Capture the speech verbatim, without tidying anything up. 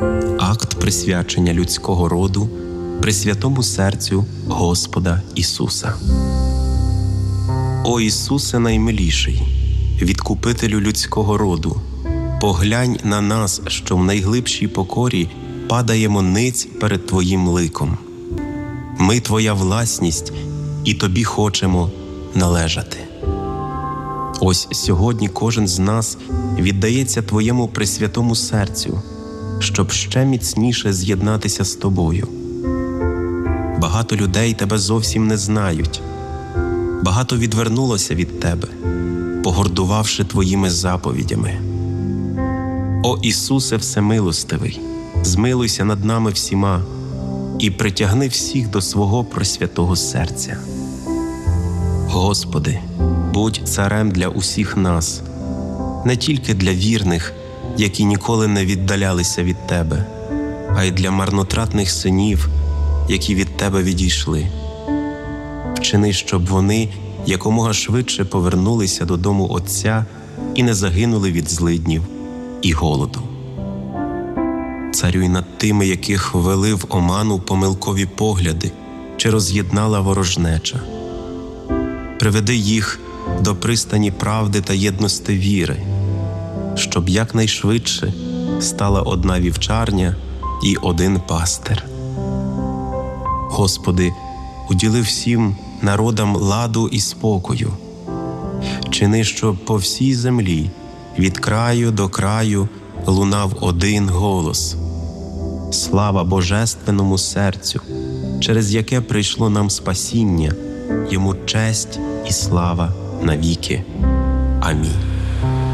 Акт присвячення людського роду Пресвятому серцю Господа Ісуса. О Ісусе наймиліший, відкупителю людського роду, поглянь на нас, що в найглибшій покорі падаємо ниць перед Твоїм ликом. Ми Твоя власність, і Тобі хочемо належати. Ось сьогодні кожен з нас віддається Твоєму Пресвятому серцю, щоб ще міцніше з'єднатися з Тобою. Багато людей Тебе зовсім не знають. Багато відвернулося від Тебе, погордувавши Твоїми заповідями. О Ісусе Всемилостивий, змилуйся над нами всіма і притягни всіх до свого Пресвятого серця. Господи, будь царем для усіх нас, не тільки для вірних, які ніколи не віддалялися від Тебе, а й для марнотратних синів, які від Тебе відійшли. Вчини, щоб вони якомога швидше повернулися додому Отця і не загинули від злиднів і голоду. Царюй над тими, яких ввели в оману помилкові погляди чи роз'єднала ворожнеча. Приведи їх до пристані правди та єдності віри, щоб якнайшвидше стала одна вівчарня і один пастир. Господи, уділи всім народам ладу і спокою. Чини, щоб по всій землі, від краю до краю, лунав один голос. Слава Божественному серцю, через яке прийшло нам спасіння, йому честь і слава навіки. Амінь.